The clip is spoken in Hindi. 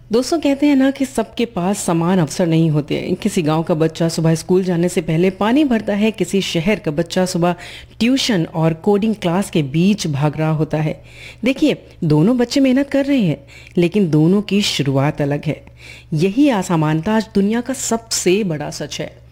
दोस्तों कहते हैं ना कि सबके पास समान अवसर नहीं होते हैं। किसी गांव का बच्चा सुबह स्कूल जाने से पहले पानी भरता है, किसी शहर का बच्चा सुबह ट्यूशन और कोडिंग क्लास के बीच भाग रहा होता है। देखिए, दोनों बच्चे मेहनत कर रहे हैं, लेकिन दोनों की शुरुआत अलग है। यही असमानता आज दुनिया का सबसे बड़ा सच है।